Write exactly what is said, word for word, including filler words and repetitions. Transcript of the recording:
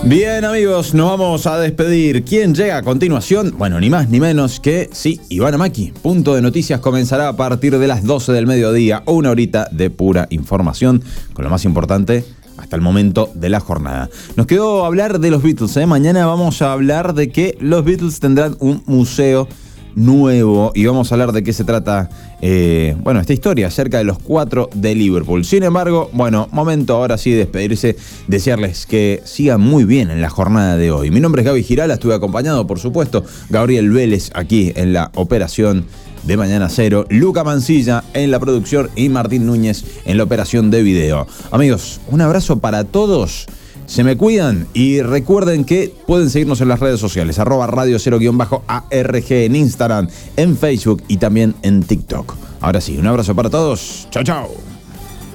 Bien, amigos, nos vamos a despedir. ¿Quién llega a continuación? Bueno, ni más ni menos que, sí, Ivana Maki. Punto de Noticias comenzará a partir de las doce del mediodía, una horita de pura información, con lo más importante hasta el momento de la jornada. Nos quedó hablar de los Beatles, ¿eh? Mañana vamos a hablar de que los Beatles tendrán un museo nuevo y vamos a hablar de qué se trata, eh, bueno, esta historia acerca de los cuatro de Liverpool. Sin embargo, bueno, momento ahora sí de despedirse, desearles que sigan muy bien en la jornada de hoy. Mi nombre es Gaby Girala, estuve acompañado, por supuesto, Gabriel Vélez aquí en la operación de Mañana Cero, Luca Mancilla en la producción y Martín Núñez en la operación de video. Amigos, un abrazo para todos. Se me cuidan y recuerden que pueden seguirnos en las redes sociales, arroba radio cero guión bajo A R G en Instagram, en Facebook y también en TikTok. Ahora sí, un abrazo para todos. Chao, chao.